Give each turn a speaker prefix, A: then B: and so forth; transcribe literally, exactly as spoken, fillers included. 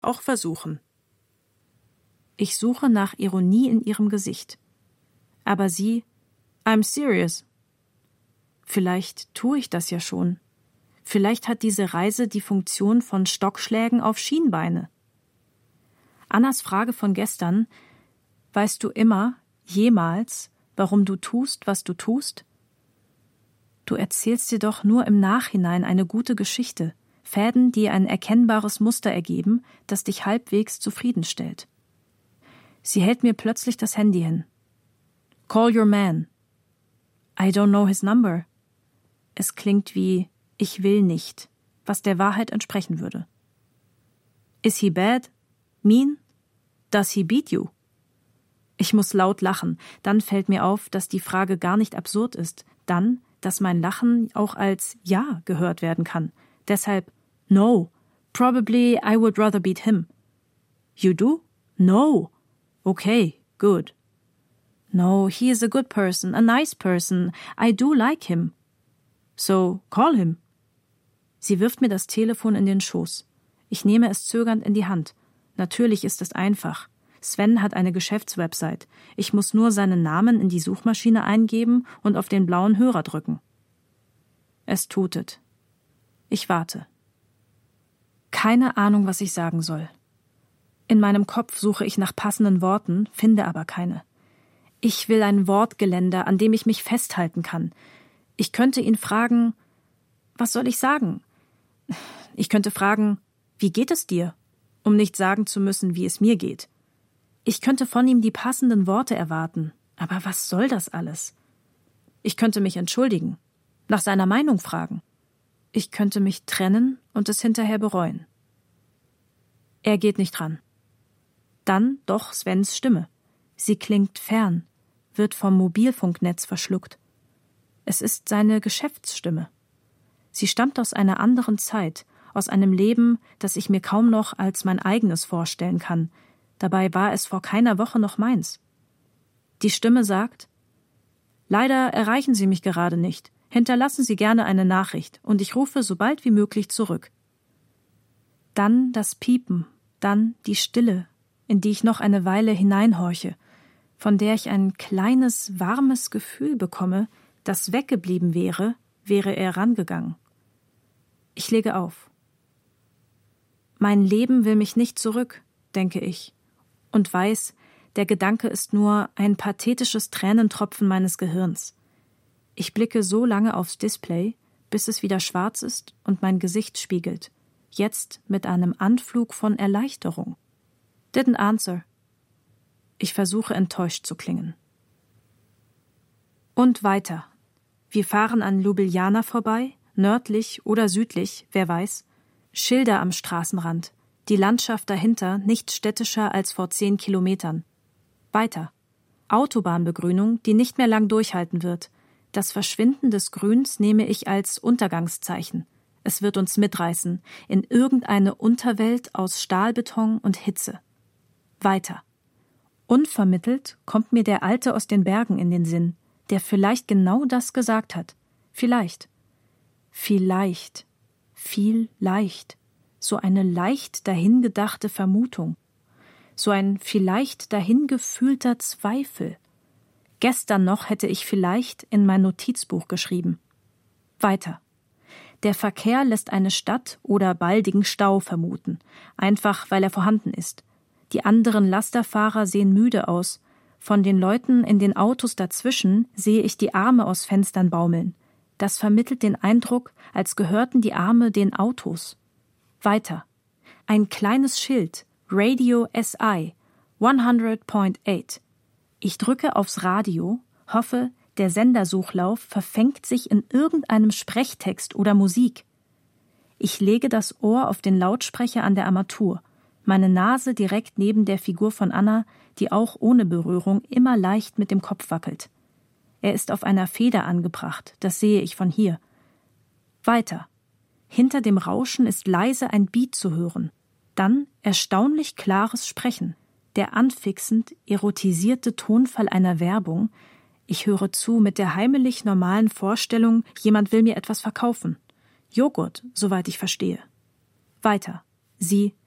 A: auch versuchen. Ich suche nach Ironie in ihrem Gesicht. Aber sie, I'm serious. Vielleicht tue ich das ja schon. Vielleicht hat diese Reise die Funktion von Stockschlägen auf Schienbeine. Annas Frage von gestern, weißt du immer, jemals, warum du tust, was du tust? Du erzählst dir doch nur im Nachhinein eine gute Geschichte, Fäden, die ein erkennbares Muster ergeben, das dich halbwegs zufriedenstellt. Sie hält mir plötzlich das Handy hin. Call your man. I don't know his number. Es klingt wie ich will nicht, was der Wahrheit entsprechen würde. Is he bad? Mean? Does he beat you? Ich muss laut lachen. Dann fällt mir auf, dass die Frage gar nicht absurd ist. Dann, dass mein Lachen auch als Ja gehört werden kann. Deshalb, no. Probably I would rather beat him. You do? No. Okay, good. No, he is a good person, a nice person. I do like him. So, call him. Sie wirft mir das Telefon in den Schoß. Ich nehme es zögernd in die Hand. Natürlich ist es einfach. Sven hat eine Geschäftswebsite. Ich muss nur seinen Namen in die Suchmaschine eingeben und auf den blauen Hörer drücken. Es tutet. Ich warte. Keine Ahnung, was ich sagen soll. In meinem Kopf suche ich nach passenden Worten, finde aber keine. Ich will ein Wortgeländer, an dem ich mich festhalten kann. Ich könnte ihn fragen, was soll ich sagen? Ich könnte fragen, wie geht es dir? Um nicht sagen zu müssen, wie es mir geht. Ich könnte von ihm die passenden Worte erwarten. Aber was soll das alles? Ich könnte mich entschuldigen, nach seiner Meinung fragen. Ich könnte mich trennen und es hinterher bereuen. Er geht nicht ran. Dann doch Svens Stimme. Sie klingt fern, wird vom Mobilfunknetz verschluckt. Es ist seine Geschäftsstimme. Sie stammt aus einer anderen Zeit, aus einem Leben, das ich mir kaum noch als mein eigenes vorstellen kann. Dabei war es vor keiner Woche noch meins. Die Stimme sagt, »Leider erreichen Sie mich gerade nicht. Hinterlassen Sie gerne eine Nachricht und ich rufe so bald wie möglich zurück.« Dann das Piepen, dann die Stille, in die ich noch eine Weile hineinhorche, von der ich ein kleines, warmes Gefühl bekomme, das weggeblieben wäre, wäre er rangegangen. Ich lege auf. Mein Leben will mich nicht zurück, denke ich, und weiß, der Gedanke ist nur ein pathetisches Tränentropfen meines Gehirns. Ich blicke so lange aufs Display, bis es wieder schwarz ist und mein Gesicht spiegelt, jetzt mit einem Anflug von Erleichterung. Didn't answer. Ich versuche enttäuscht zu klingen. Und weiter. Wir fahren an Ljubljana vorbei, nördlich oder südlich, wer weiß. Schilder am Straßenrand, die Landschaft dahinter nicht städtischer als vor zehn Kilometern. Weiter. Autobahnbegrünung, die nicht mehr lang durchhalten wird. Das Verschwinden des Grüns nehme ich als Untergangszeichen. Es wird uns mitreißen, in irgendeine Unterwelt aus Stahlbeton und Hitze. Weiter. Unvermittelt kommt mir der Alte aus den Bergen in den Sinn, der vielleicht genau das gesagt hat. Vielleicht. Vielleicht. Viel leicht. So eine leicht dahingedachte Vermutung. So ein vielleicht dahingefühlter Zweifel. Gestern noch hätte ich vielleicht in mein Notizbuch geschrieben. Weiter. Der Verkehr lässt eine Stadt oder baldigen Stau vermuten, einfach weil er vorhanden ist. Die anderen Lasterfahrer sehen müde aus. Von den Leuten in den Autos dazwischen sehe ich die Arme aus Fenstern baumeln. Das vermittelt den Eindruck, als gehörten die Arme den Autos. Weiter. Ein kleines Schild, Radio S I, hundert Komma acht. Ich drücke aufs Radio, hoffe, der Sendersuchlauf verfängt sich in irgendeinem Sprechtext oder Musik. Ich lege das Ohr auf den Lautsprecher an der Armatur, meine Nase direkt neben der Figur von Anna, die auch ohne Berührung immer leicht mit dem Kopf wackelt. Er ist auf einer Feder angebracht, das sehe ich von hier. Weiter. Hinter dem Rauschen ist leise ein Beat zu hören. Dann erstaunlich klares Sprechen. Der anfixend erotisierte Tonfall einer Werbung. Ich höre zu mit der heimelig normalen Vorstellung, jemand will mir etwas verkaufen. Joghurt, soweit ich verstehe. Weiter. Sie.